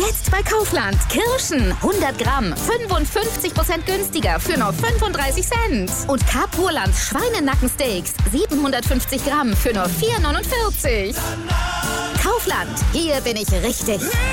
Jetzt bei Kaufland. Kirschen 100 Gramm, 55% günstiger für nur 35 Cent. Und Kapurland Schweinenackensteaks 750 Gramm für nur 4,49. Kaufland, hier bin ich richtig.